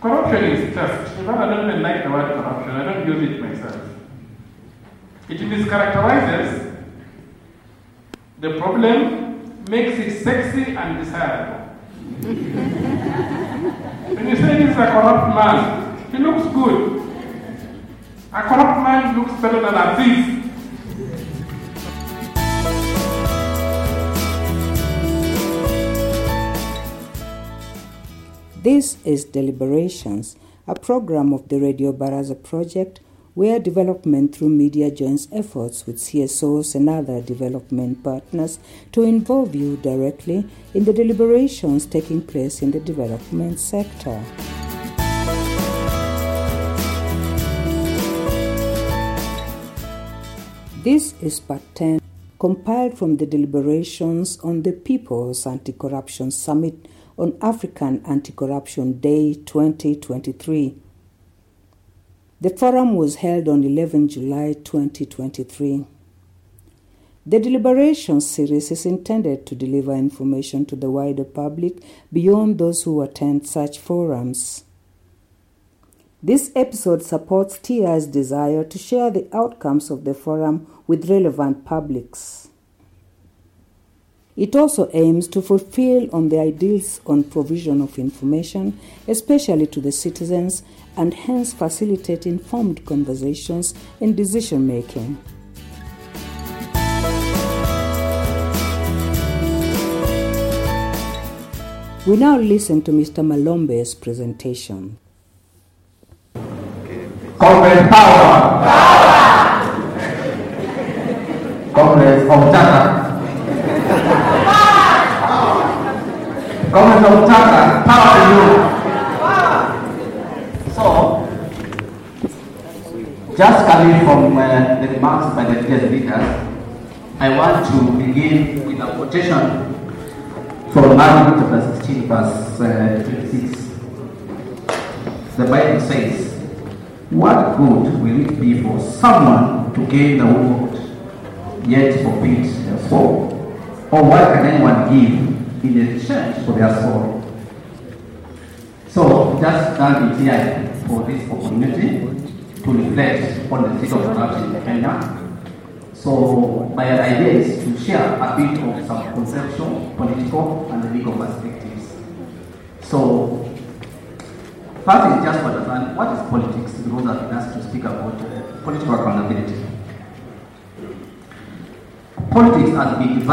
Corruption is just, even I don't even like the word corruption, I don't use it myself. It mischaracterizes the problem, makes it sexy and desirable. When you say this is a corrupt man, he looks good. A corrupt man looks better than a thief. This is Deliberations, a program of the Radio Baraza project where development through media joins efforts with CSOs and other development partners to involve you directly in the deliberations taking place in the development sector. This is part 10, compiled from the deliberations on the People's Anti-Corruption Summit on African Anti-Corruption Day 2023. The forum was held on 11 July 2023. The Deliberations series is intended to deliver information to the wider public beyond those who attend such forums. This episode supports TI's desire to share the outcomes of the forum with relevant publics. It also aims to fulfill on the ideals on provision of information, especially to the citizens, and hence facilitate informed conversations and decision-making. We now listen to Mr. Malombe's presentation. Comrade power! Comrades of Tata! Comrades of Tata, power to you! So, just coming from the remarks by the guest leaders, I want to begin with a quotation from Matthew chapter 16, verse 26. The Bible says, "What good will it be for someone to gain the world, yet forfeit their soul? Or what can anyone give in exchange for their soul?" So, just thank TI for this opportunity to reflect on the state of corruption in Kenya. So, my idea is to share a bit of some conceptual, political, and legal perspectives. So, first is just to understand what is politics, because I've been asked to speak about political accountability. Politics has been divided